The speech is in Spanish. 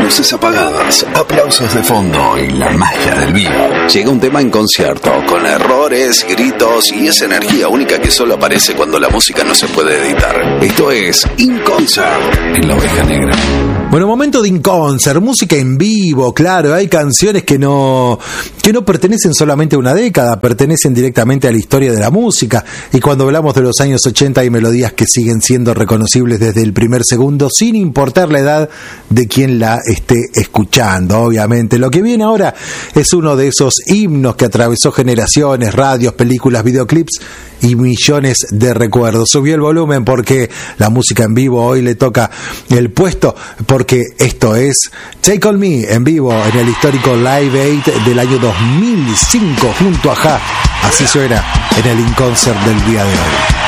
luces apagadas, aplausos de fondo y la magia del vivo. Llega un tema en concierto, con errores, gritos y esa energía única que solo aparece cuando la música no se puede editar. Esto es In Concert en La Oveja Negra. Bueno, momento de In Concert, música en vivo, claro, hay canciones que no pertenecen solamente a una década, pertenecen directamente a la historia de la música, y cuando hablamos de los años 80 hay melodías que siguen siendo reconocibles desde el primer segundo, sin importar la edad de quien la esté escuchando, obviamente. Lo que viene ahora es uno de esos himnos que atravesó generaciones, radios, películas, videoclips y millones de recuerdos. Subió el volumen porque la música en vivo hoy le toca el puesto, porque esto es Take On Me en vivo en el histórico Live Aid del año 2005 junto a Ja. Así suena en el In Concert del día de hoy.